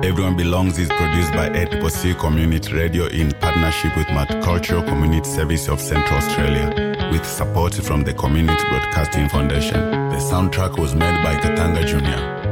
Everyone Belongs is produced by ACCC Community Radio in partnership with Multicultural Community Service of Central Australia, with support from the Community Broadcasting Foundation. The soundtrack was made by Katanga Jr.